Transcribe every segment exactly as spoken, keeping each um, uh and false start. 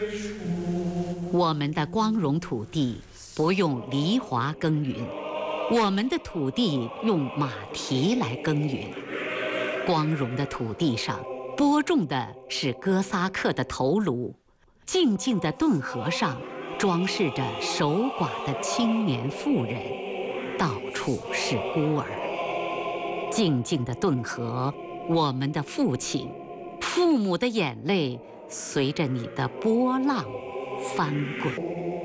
我们的光荣土地不用犁铧耕耘，我们的土地用马蹄来耕耘。光荣的土地上播种的是哥萨克的头颅，静静的顿河上装饰着守寡的青年妇人，到处是孤儿。静静的顿河，我们的父亲，父母的眼泪随着你的波浪翻滚。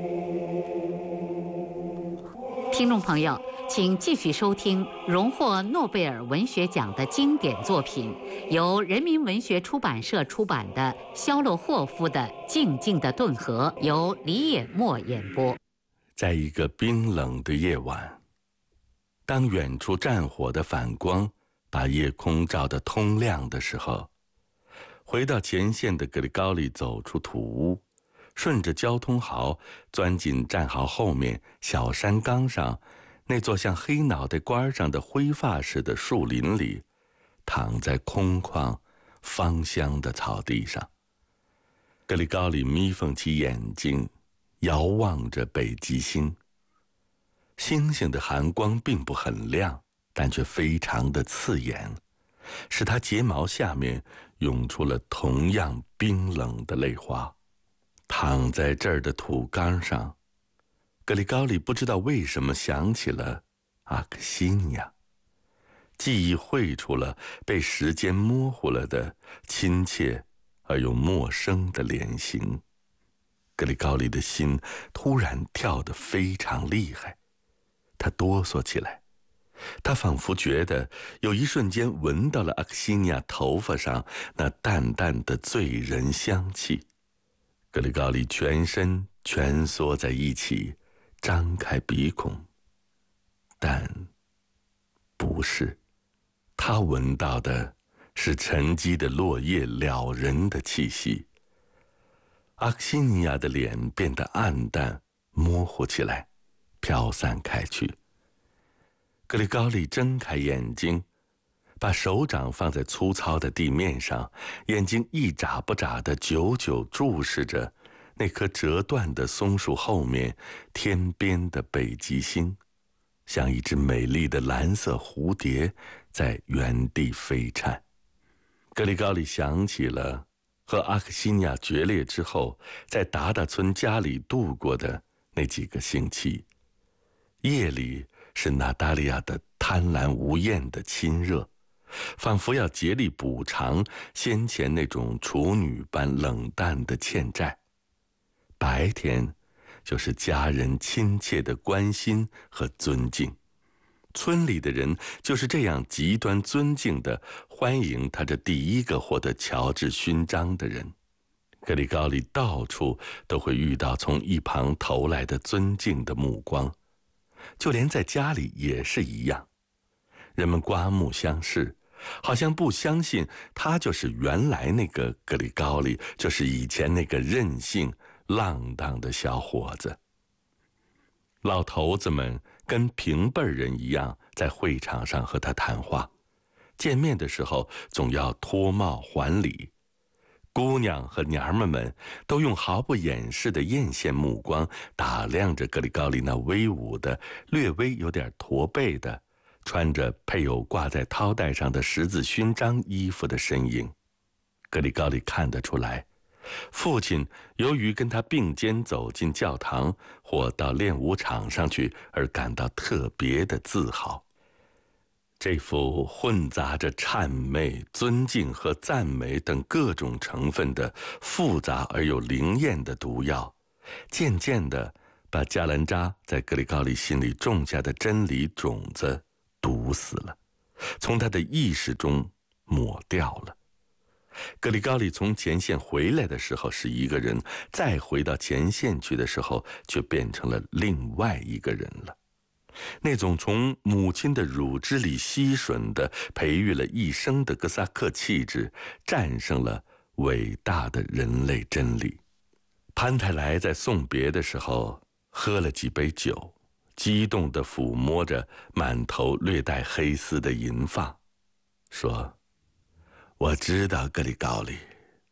听众朋友，请继续收听荣获诺贝尔文学奖的经典作品，由人民文学出版社出版的肖洛霍夫的《静静的顿河》，由李野墨演播。 在一个冰冷的夜晚，当远处战火的反光把夜空照得通亮的时候，回到前线的格里高利走出土屋，顺着交通壕钻进战壕后面小山岗上那座像黑脑袋瓜上的灰发似的树林里，躺在空旷芳香的草地上。格里高利眯缝起眼睛，遥望着北极星。星星的寒光并不很亮，但却非常的刺眼，使他睫毛下面涌出了同样冰冷的泪花。躺在这儿的土缸上，格里高利不知道为什么想起了阿克西尼亚，记忆绘出了被时间模糊了的亲切而又陌生的脸型。格里高利的心突然跳得非常厉害，他哆嗦起来，他仿佛觉得有一瞬间闻到了阿克西尼亚头发上那淡淡的醉人香气。格里高利全身蜷缩在一起，张开鼻孔，但不是，他闻到的是沉积的落叶了人的气息。阿克西尼亚的脸变得暗淡模糊起来，飘散开去。格里高利睁开眼睛，把手掌放在粗糙的地面上，眼睛一眨不眨地久久注视着那棵折断的松树后面天边的北极星，像一只美丽的蓝色蝴蝶在原地飞颤。格里高利想起了和阿克西尼亚决裂之后在达达村家里度过的那几个星期，夜里是娜达利亚的贪婪无厌的亲热，仿佛要竭力补偿先前那种处女般冷淡的欠债。白天就是家人亲切的关心和尊敬，村里的人就是这样极端尊敬地欢迎他这第一个获得乔治勋章的人。格里高利到处都会遇到从一旁投来的尊敬的目光，就连在家里也是一样。人们刮目相视，好像不相信他就是原来那个格里高利，就是以前那个任性浪荡的小伙子。老头子们跟平辈人一样在会场上和他谈话，见面的时候总要脱帽还礼。姑娘和娘们们都用毫不掩饰的艳羡目光打量着格里高利那威武的略微有点驼背的穿着配有挂在绦带上的十字勋章衣服的身影。格里高利看得出来，父亲由于跟他并肩走进教堂或到练武场上去而感到特别的自豪。这副混杂着谄媚、尊敬和赞美等各种成分的复杂而又灵验的毒药，渐渐地把加兰扎在格里高利心里种下的真理种子毒死了，从他的意识中抹掉了。格里高利从前线回来的时候是一个人，再回到前线去的时候却变成了另外一个人了。那种从母亲的乳汁里吸吮的培育了一生的哥萨克气质战胜了伟大的人类真理。潘泰莱在送别的时候喝了几杯酒，激动地抚摸着满头略带黑丝的银发，说：我知道格里高利，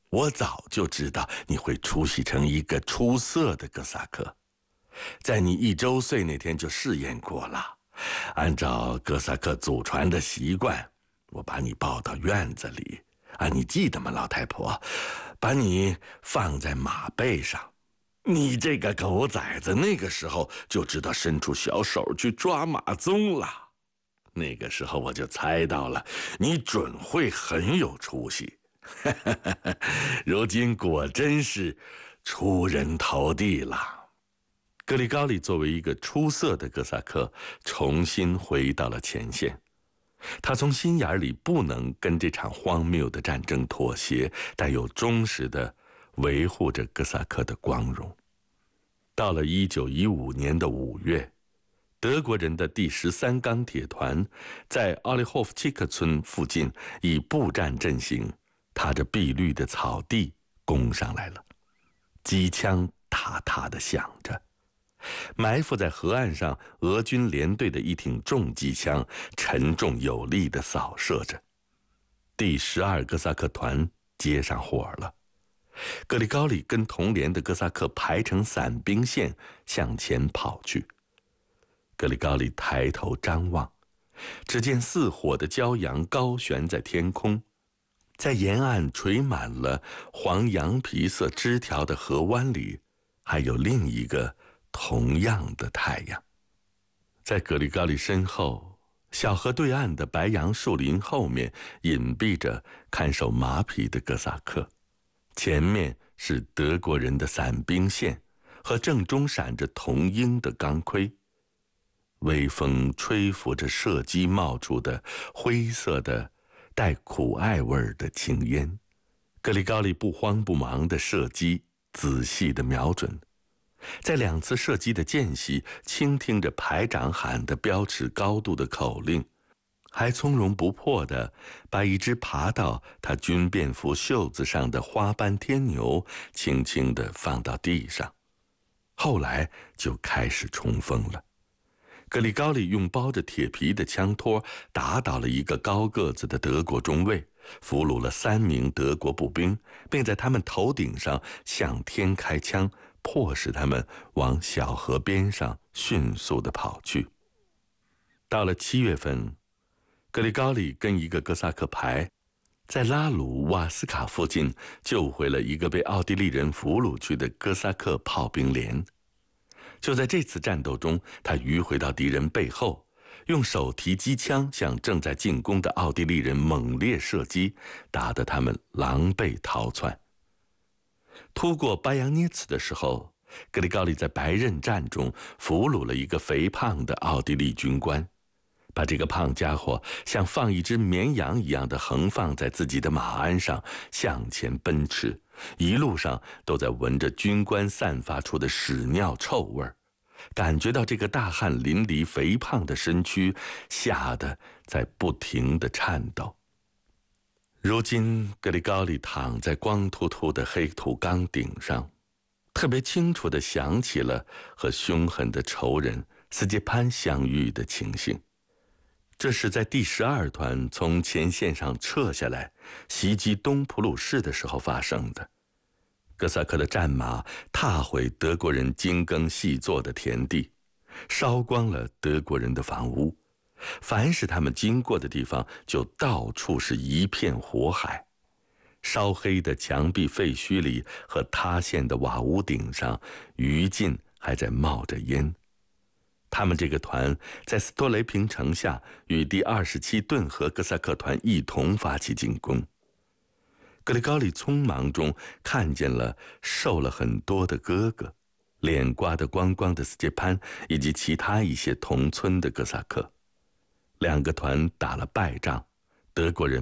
我早就知道你会出席成一个出色的哥萨克，在你一周岁那天就试验过了。按照哥萨克祖传的习惯，我把你抱到院子里，啊，你记得吗，老太婆？把你放在马背上，你这个狗崽子那个时候就知道伸出小手去抓马鬃了。那个时候我就猜到了，你准会很有出息。如今果真是出人头地了。格里高利作为一个出色的哥萨克，重新回到了前线。他从心眼里不能跟这场荒谬的战争妥协，但又忠实地维护着哥萨克的光荣。到了一九一五年的五月，德国人的第十三钢铁团在奥利霍夫契克村附近以步战阵型，踏着碧绿的草地攻上来了，机枪踏踏地响着。埋伏在河岸上俄军连队的一挺重机枪沉重有力地扫射着。第十二哥萨克团接上火了，格里高利跟同连的哥萨克排成伞兵线向前跑去。格里高利抬头张望，只见似火的骄阳高悬在天空，在沿岸垂满了黄羊皮色枝条的河湾里，还有另一个同样的太阳。在格里高利身后，小河对岸的白杨树林后面隐蔽着看守马匹的哥萨克，前面是德国人的伞兵线和正中闪着铜鹰的钢盔。微风吹拂着射击冒出的灰色的带苦艾味儿的青烟。格里高利不慌不忙地射击，仔细地瞄准，在两次射击的间隙倾听着排长喊的标尺高度的口令，还从容不迫地把一只爬到他军便服袖子上的花斑天牛轻轻地放到地上。后来就开始冲锋了。格里高利用包着铁皮的枪托打倒了一个高个子的德国中尉，俘虏了三名德国步兵，并在他们头顶上向天开枪，迫使他们往小河边上迅速地跑去。到了七月份，格里高利跟一个哥萨克排在拉鲁瓦斯卡附近救回了一个被奥地利人俘虏去的哥萨克炮兵连。就在这次战斗中，他迂回到敌人背后，用手提机枪向正在进攻的奥地利人猛烈射击，打得他们狼狈逃窜。突过巴扬涅茨的时候，格里高利在白刃战中俘虏了一个肥胖的奥地利军官，把这个胖家伙像放一只绵羊一样的横放在自己的马鞍上向前奔驰，一路上都在闻着军官散发出的屎尿臭味儿，感觉到这个大汗淋漓肥胖的身躯吓得在不停地颤抖。如今格里高利躺在光秃秃的黑土缸顶上，特别清楚地想起了和凶狠的仇人斯捷潘相遇的情形。这是在第十二团从前线上撤下来袭击东普鲁士的时候发生的。哥萨克的战马踏毁德国人精耕细作的田地，烧光了德国人的房屋，凡是他们经过的地方就到处是一片火海。烧黑的墙壁废墟里和塌陷的瓦屋顶上，余烬还在冒着烟。他们这个团在斯托雷平城下与第二十七顿河哥萨克团一同发起进攻。格里高利匆忙中看见了瘦了很多的哥哥，脸刮得光光的斯捷潘以及其他一些同村的哥萨克。两个团打了败仗，德国人